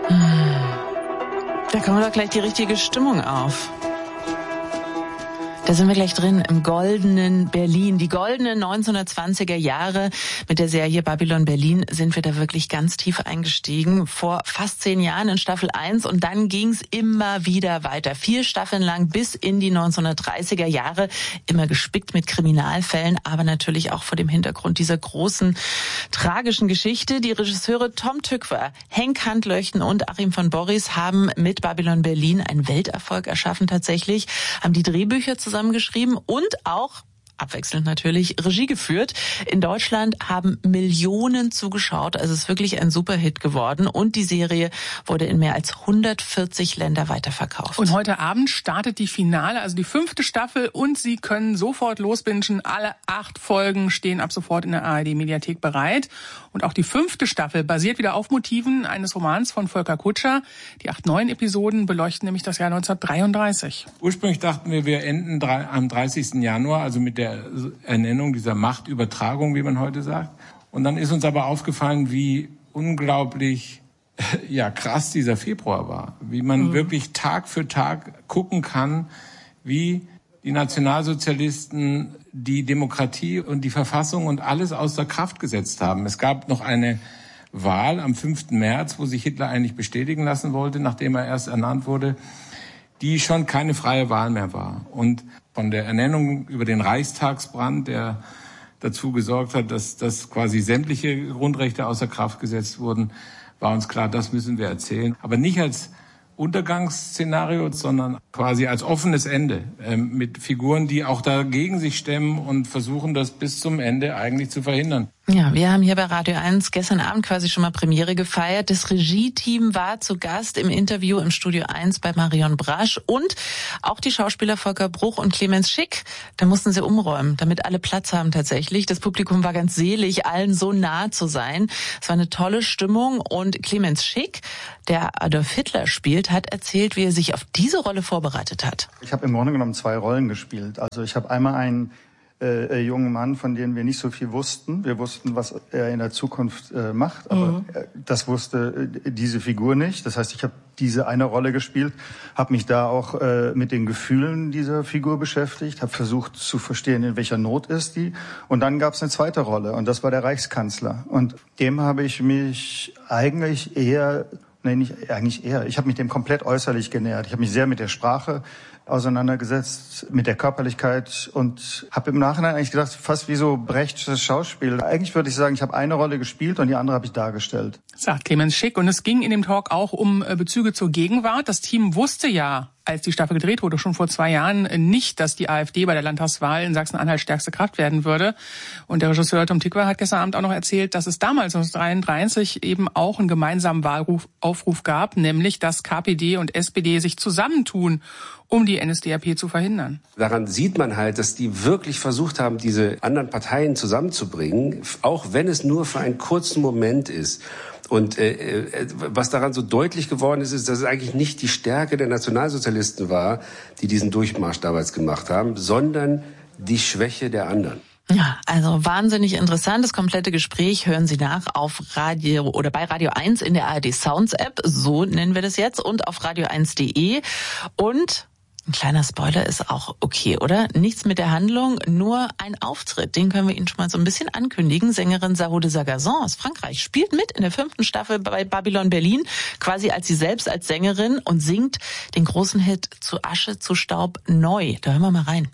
Da kommen doch gleich die richtige Stimmung auf. Da sind wir gleich drin im goldenen Berlin. Die goldenen 1920er Jahre. Mit der Serie Babylon Berlin sind wir da wirklich ganz tief eingestiegen. Vor fast 10 Jahren in Staffel 1 und dann ging's immer wieder weiter. 4 Staffeln lang bis in die 1930er Jahre. Immer gespickt mit Kriminalfällen, aber natürlich auch vor dem Hintergrund dieser großen, tragischen Geschichte. Die Regisseure Tom Tykwer, Henk Handlöchten und Achim von Borries haben mit Babylon Berlin einen Welterfolg erschaffen tatsächlich. Haben die Drehbücher zusammengeschrieben und auch abwechselnd natürlich Regie geführt. In Deutschland haben Millionen zugeschaut. Also es ist wirklich ein Superhit geworden. Und die Serie wurde in mehr als 140 Länder weiterverkauft. Und heute Abend startet die Finale, also die 5. Staffel. Und Sie können sofort losbingen. Alle 8 Folgen stehen ab sofort in der ARD-Mediathek bereit. Und auch die 5. Staffel basiert wieder auf Motiven eines Romans von Volker Kutscher. Die 8 neuen Episoden beleuchten nämlich das Jahr 1933. Ursprünglich dachten wir enden am 30. Januar, also mit der Ernennung dieser Machtübertragung, wie man heute sagt. Und dann ist uns aber aufgefallen, wie unglaublich krass dieser Februar war. Wie man wirklich Tag für Tag gucken kann, wie die Nationalsozialisten die Demokratie und die Verfassung und alles außer Kraft gesetzt haben. Es gab noch eine Wahl am 5. März, wo sich Hitler eigentlich bestätigen lassen wollte, nachdem er erst ernannt wurde, die schon keine freie Wahl mehr war. Und von der Ernennung über den Reichstagsbrand, der dazu gesorgt hat, dass quasi sämtliche Grundrechte außer Kraft gesetzt wurden, war uns klar, das müssen wir erzählen. Aber nicht als Untergangsszenario, sondern quasi als offenes Ende mit Figuren, die auch dagegen sich stemmen und versuchen, das bis zum Ende eigentlich zu verhindern. Ja, wir haben hier bei Radio 1 gestern Abend quasi schon mal Premiere gefeiert. Das Regie-Team war zu Gast im Interview im Studio 1 bei Marion Brasch und auch die Schauspieler Volker Bruch und Clemens Schick. Da mussten sie umräumen, damit alle Platz haben tatsächlich. Das Publikum war ganz selig, allen so nah zu sein. Es war eine tolle Stimmung und Clemens Schick, der Adolf Hitler spielt, hat erzählt, wie er sich auf diese Rolle vorbereitet hat. Ich habe im Grunde genommen 2 Rollen gespielt. Also ich habe einmal einen jungen Mann, von dem wir nicht so viel wussten. Wir wussten, was er in der Zukunft macht, aber das wusste diese Figur nicht. Das heißt, ich habe diese eine Rolle gespielt, habe mich da auch mit den Gefühlen dieser Figur beschäftigt, habe versucht zu verstehen, in welcher Not ist die. Und dann gab es eine zweite Rolle und das war der Reichskanzler. Und dem habe ich mich eigentlich eher, ich habe mich dem komplett äußerlich genähert. Ich habe mich sehr mit der Sprache auseinandergesetzt, mit der Körperlichkeit und habe im Nachhinein eigentlich gedacht, fast wie so Brechtsches Schauspiel. Eigentlich würde ich sagen, ich habe eine Rolle gespielt und die andere habe ich dargestellt. Sagt Clemens Schick. Und es ging in dem Talk auch um Bezüge zur Gegenwart. Das Team wusste ja, als die Staffel gedreht wurde, schon vor 2 Jahren, nicht, dass die AfD bei der Landtagswahl in Sachsen-Anhalt stärkste Kraft werden würde. Und der Regisseur Tom Tykwer hat gestern Abend auch noch erzählt, dass es damals 1933 eben auch einen gemeinsamen Wahlaufruf gab, nämlich dass KPD und SPD sich zusammentun, um die NSDAP zu verhindern. Daran sieht man halt, dass die wirklich versucht haben, diese anderen Parteien zusammenzubringen, auch wenn es nur für einen kurzen Moment ist. Und was daran so deutlich geworden ist, ist, dass es eigentlich nicht die Stärke der Nationalsozialisten war, die diesen Durchmarsch damals gemacht haben, sondern die Schwäche der anderen. Ja, also wahnsinnig interessant. Das komplette Gespräch hören Sie nach auf Radio oder bei Radio 1 in der ARD Sounds App, so nennen wir das jetzt, und auf radio1.de. Und ein kleiner Spoiler ist auch okay, oder? Nichts mit der Handlung, nur ein Auftritt. Den können wir Ihnen schon mal so ein bisschen ankündigen. Sängerin Sahou de Sargazon aus Frankreich spielt mit in der 5. Staffel bei Babylon Berlin, quasi als sie selbst als Sängerin und singt den großen Hit Zu Asche, zu Staub neu. Da hören wir mal rein.